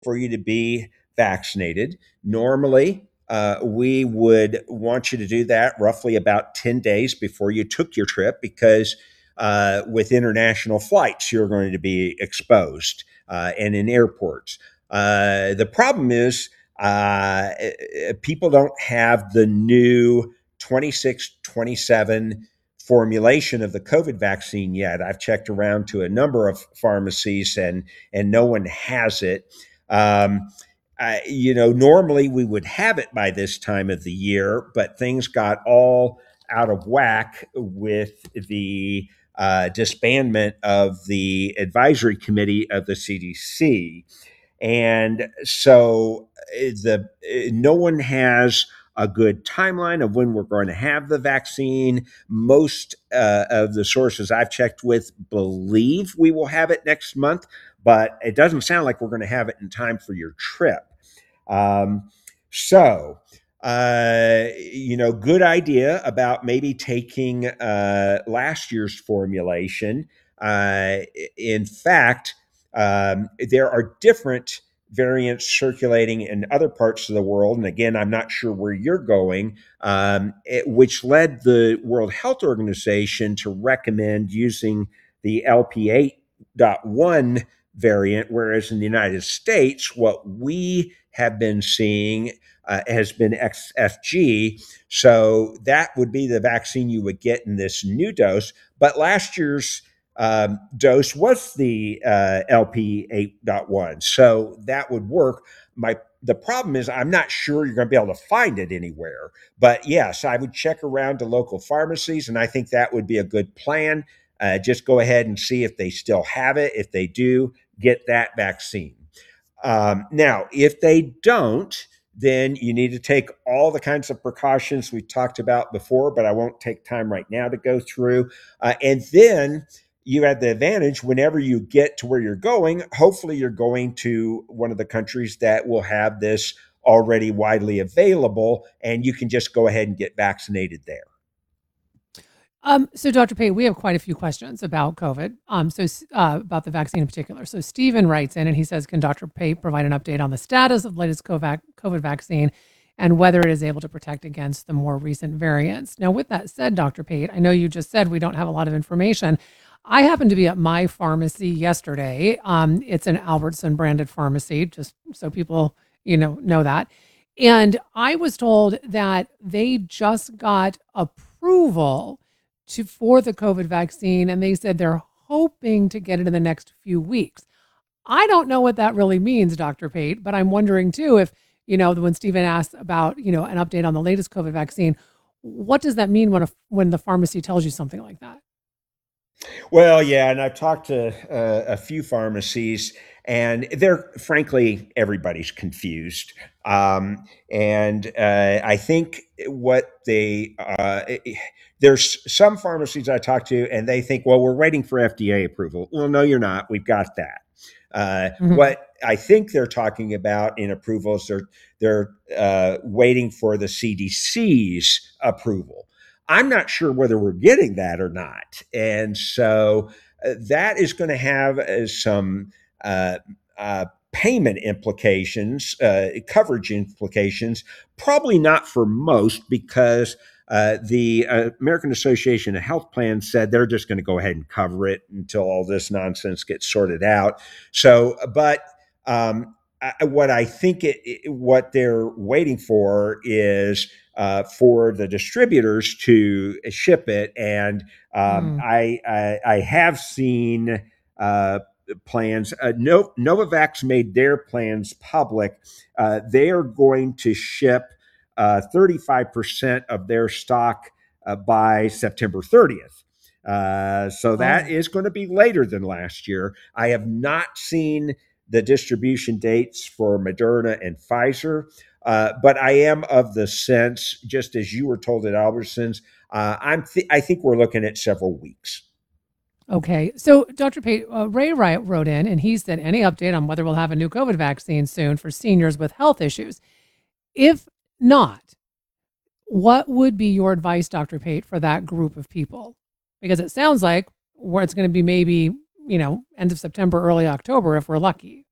for you to be vaccinated. Normally, we would want you to do that roughly about 10 days before you took your trip because with international flights, you're going to be exposed and in airports. The problem is people don't have the new 26, 27 formulation of the COVID vaccine yet. I've checked around to a number of pharmacies and no one has it. Um, Normally we would have it by this time of the year, but things got all out of whack with the disbandment of the advisory committee of the CDC. And so no one has a good timeline of when we're going to have the vaccine. Most of the sources I've checked with believe we will have it next month, but it doesn't sound like we're going to have it in time for your trip. Um, so, good idea about maybe taking last year's formulation. In fact, there are different variants circulating in other parts of the world. And again, I'm not sure where you're going, which led the World Health Organization to recommend using the LP8.1 variant, whereas in the United States, what we have been seeing has been XFG. So that would be the vaccine you would get in this new dose. But last year's dose was the LP8.1. So that would work. The problem is I'm not sure you're going to be able to find it anywhere. But yes, I would check around to local pharmacies, and I think that would be a good plan. Just go ahead and see if they still have it. If they do, get that vaccine. Now, if they don't, then you need to take all the kinds of precautions we talked about before, but I won't take time right now to go through. And then you have the advantage whenever you get to where you're going. Hopefully, you're going to one of the countries that will have this already widely available, and you can just go ahead and get vaccinated there. So Dr. Pate, we have quite a few questions about COVID, about the vaccine in particular. So Stephen writes in and he says, can Dr. Pate provide an update on the status of the latest COVID vaccine and whether it is able to protect against the more recent variants? Now, with that said, Dr. Pate, I know you just said we don't have a lot of information. I happened to be at my pharmacy yesterday. It's an Albertson branded pharmacy, just so people, know that. And I was told that they just got approval for the COVID vaccine, and they said they're hoping to get it in the next few weeks. I don't know what that really means, Dr. Pate, but I'm wondering too if, when Stephen asked about, an update on the latest COVID vaccine, what does that mean when the pharmacy tells you something like that? Well, yeah, and I've talked to a few pharmacies, and they're frankly everybody's confused. And I think there's some pharmacies I talk to, and they think, well, we're waiting for FDA approval. Well, no, you're not. We've got that. Mhm. What I think they're talking about in approvals, they're waiting for the CDC's approval. I'm not sure whether we're getting that or not. And so that is going to have some uh, payment implications, coverage implications, probably not for most because the American Association of Health Plans said they're just going to go ahead and cover it until all this nonsense gets sorted out. So, but what I think what they're waiting for is for the distributors to ship it, and Mm. I have seen plans. Novavax made their plans public. They are going to ship 35% of their stock by September 30th. So that Oh. is going to be later than last year. I have not seen the distribution dates for Moderna and Pfizer. But I am of the sense, just as you were told at Albertsons, I think we're looking at several weeks. Okay. So, Dr. Pate, Ray Wright wrote in and he said, any update on whether we'll have a new COVID vaccine soon for seniors with health issues? If not, what would be your advice, Dr. Pate, for that group of people? Because it sounds like where it's going to be maybe, end of September, early October, if we're lucky.